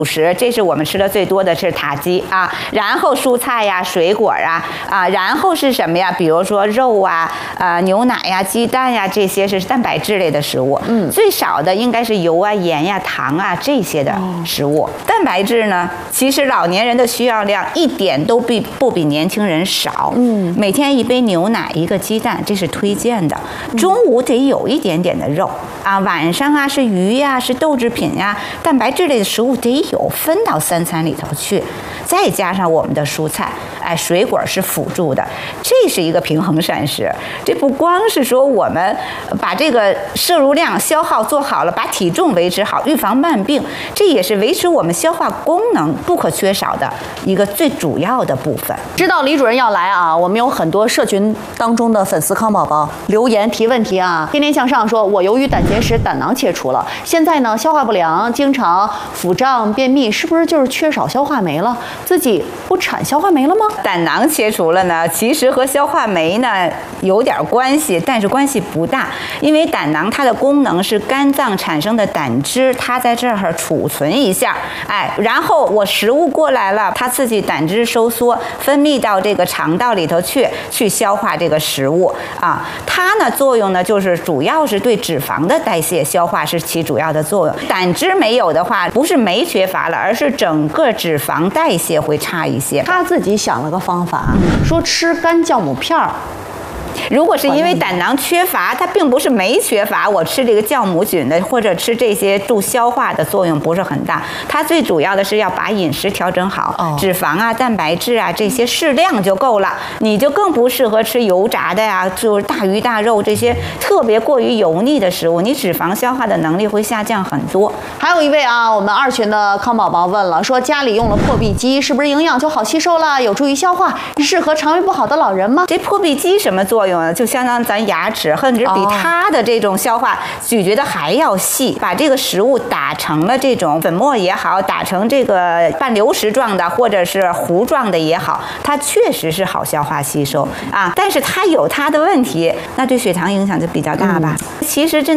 食，这是我们吃的最多的是塔基啊，然后蔬菜呀、水果啊，然后是什么呀？比如说肉啊、牛奶呀、鸡蛋呀，这些是蛋白质类的食物。最少的应该是油啊、盐呀、糖啊这些的食物。蛋白质呢，其实老年人的需要量一点都不比年轻人少。每天1杯牛奶、1个鸡蛋，这是推荐的。中午得有一点点的肉啊，晚上啊是鱼呀、是豆制品呀，蛋白质类的食物得有分到3餐里头去，再加上我们的蔬菜，水果是辅助的，这是一个平衡膳食。这不光是说我们把这个摄入量、消耗做好了，把体重维持好，预防慢病，这也是维持我们消化功能不可缺少的一个最主要的部分。 知道李主任要来啊，我们有很多社群当中的粉丝康宝宝留言提问题啊，天天向上说，我由于胆结石，胆囊切除了，现在呢消化不良，经常腹胀、便秘，是不是就是缺少消化酶了？自己不产消化酶了吗？ 胆囊切除了呢，其实和消化酶呢有点关系，但是关系不大，因为胆囊它的功能是肝脏产生的胆汁，它在这儿储存一下，然后我食物过来了，它刺激胆汁收缩，分泌到这个肠道里头去消化这个食物啊。它呢作用呢就是主要是对脂肪的代谢消化是起主要的作用。胆汁没有的话，不是酶缺乏了，而是整个脂肪代谢会差一些。 他自己想了个方法，说吃干酵母片儿。 如果是因为胆囊缺乏，它并不是酶缺乏，我吃这个酵母菌的或者吃这些助消化的作用不是很大。它最主要的是要把饮食调整好，脂肪啊、蛋白质啊这些适量就够了。你就更不适合吃油炸的呀，就是大鱼大肉这些特别过于油腻的食物，你脂肪消化的能力会下降很多。 还有一位啊，我们2群的康宝宝问了，说家里用了破壁机，是不是营养就好吸收了，有助于消化，适合肠胃不好的老人吗？ 这破壁机什么作用呢？就相当于咱牙齿，甚至比它的这种消化咀嚼的还要细。把这个食物打成了这种粉末也好，打成这个半流食状的或者是糊状的也好，它确实是好消化吸收啊。但是它有它的问题，那对血糖影响就比较大吧。其实真